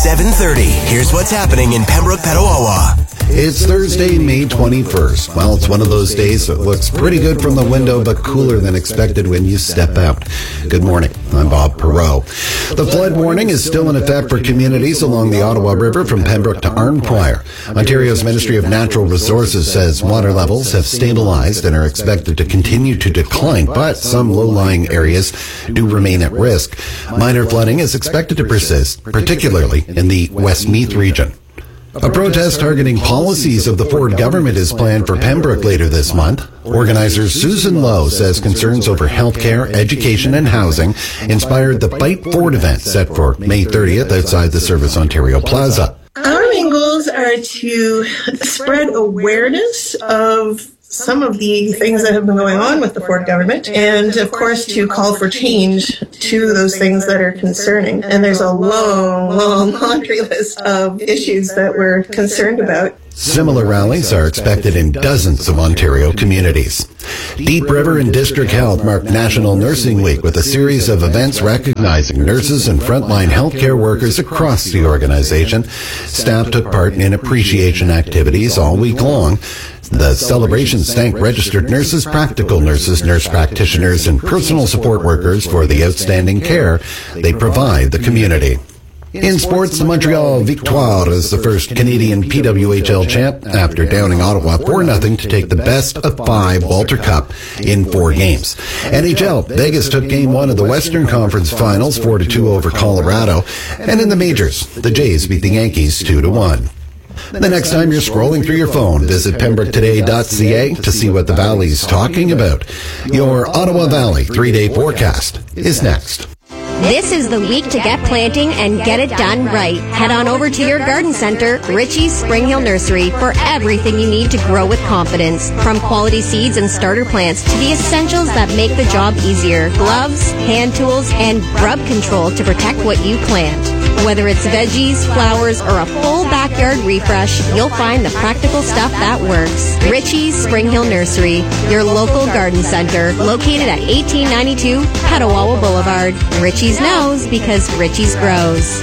7:30. Here's what's happening in Pembroke, Petawawa. It's Thursday, May 21st. Well, it's one of those days that looks pretty good from the window, but cooler than expected when you step out. Good morning. I'm Bob Perreault. The flood warning is still in effect for communities along the Ottawa River from Pembroke to Arnprior. Ontario's Ministry of Natural Resources says water levels have stabilized and are expected to continue to decline, but some low-lying areas do remain at risk. Minor flooding is expected to persist, particularly in the Westmeath region. A protest targeting policies of the Ford government is planned for Pembroke later this month. Organizer Susan Lowe says concerns over healthcare, education, and housing inspired the Fight Ford event set for May 30th outside the Service Ontario Plaza. Our main goals are to spread awareness of some of the things that have been going on with the Ford government, and of course to call for change to those things that are concerning. And there's a long laundry list of issues that we're concerned about. Similar rallies are expected in dozens of Ontario communities. Deep River and District Health marked National Nursing Week with a series of events recognizing nurses and frontline healthcare workers across the organization. Staff took part in appreciation activities all week long. The celebrations thanked registered nurses, practical nurses, nurse practitioners, and personal support workers for the outstanding care they provide the community. In sports, the Montreal Victoire is the first Canadian PWHL champ after downing Ottawa 4-0 to take the best of 5 Walter Cup in 4 games. NHL, Vegas took Game 1 of the Western Conference Finals 4-2 over Colorado. And in the majors, the Jays beat the Yankees 2-1. The next time you're scrolling through your phone, visit pembroketoday.ca to see what the Valley's talking about. Your Ottawa Valley 3-day forecast is next. This is the week to get planting and get it done right. Head on over to your garden center, Richie's Spring Hill Nursery, for everything you need to grow with confidence. From quality seeds and starter plants to the essentials that make the job easier. Gloves, hand tools, and grub control to protect what you plant. Whether it's veggies, flowers, or a full backyard refresh, you'll find the practical stuff that works. Richie's Spring Hill Nursery, your local garden center, located at 1892 Petawawa Boulevard. Richie's knows because Richie's grows.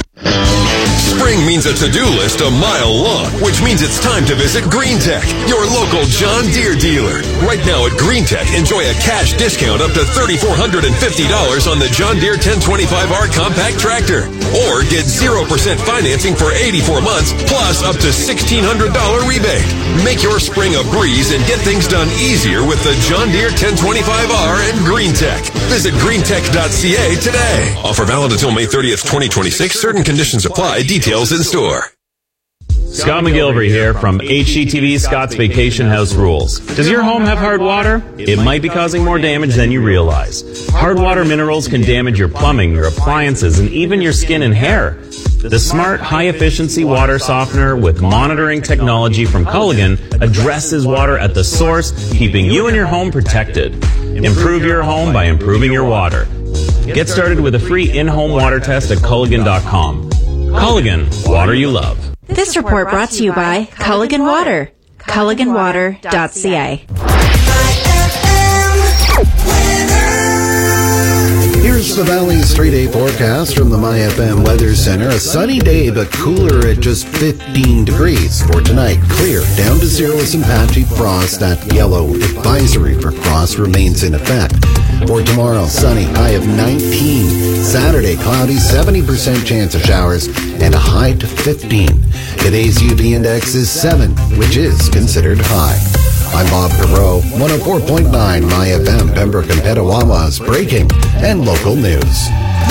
Spring means a to-do list a mile long, which means it's time to visit GreenTech, your local John Deere dealer. Right now at GreenTech, enjoy a cash discount up to $3,450 on the John Deere 1025R compact tractor. Or get 0% financing for 84 months, plus up to $1,600 rebate. Make your spring a breeze and get things done easier with the John Deere 1025R and GreenTech. Visit greentech.ca today. Offer valid until May 30th, 2026. Certain conditions apply. Details in store. Scott McGilvery here from HGTV Scott's Vacation House Rules. Does your home have hard water? It might be causing more damage than you realize. Hard water minerals can damage your plumbing, your appliances, and even your skin and hair. The smart, high-efficiency water softener with monitoring technology from Culligan addresses water at the source, keeping you and your home protected. Improve your home by improving your water. Get started with a free in-home water test at Culligan.com. Culligan, water you love. This report brought to you by Culligan Water. CulliganWater.ca. Here's the Valley's 3-day forecast from the MyFM Weather Center. A sunny day, but cooler at just 15 degrees. For tonight, clear, down to 0 with some patchy frost. That yellow advisory for frost remains in effect. For tomorrow, sunny, high of 19. Saturday, cloudy, 70% chance of showers, and a high to 15. Today's UV index is 7, which is considered high. I'm Bob Perreault, 104.9 MyFM, Pembroke and Petawawa's breaking and local news.